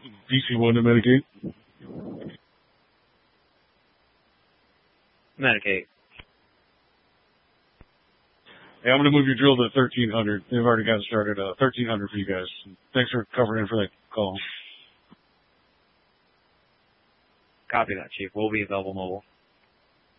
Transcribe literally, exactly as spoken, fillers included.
D C one to Medicaid. Medicaid. Hey, I'm going to move your drill to thirteen hundred. They've already got it started. Uh, thirteen hundred for you guys. Thanks for covering in for that call. Copy that, Chief. We'll be available mobile.